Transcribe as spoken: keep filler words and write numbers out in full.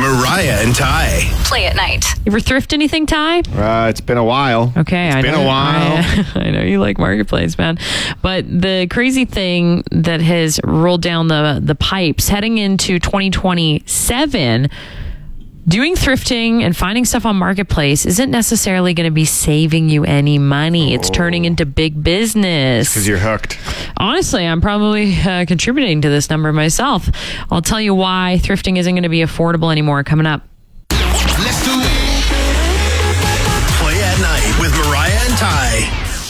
Mariah and Ty. Play at night. You ever thrift anything, Ty? Uh, it's been a while. Okay, it's I been know, a while. I, I know you like Marketplace, man. But the crazy thing that has rolled down the the pipes heading into twenty twenty-seven, doing thrifting and finding stuff on Marketplace isn't necessarily going to be saving you any money. It's turning into big business. Because you're hooked. Honestly, I'm probably uh, contributing to this number myself. I'll tell you why thrifting isn't going to be affordable anymore coming up.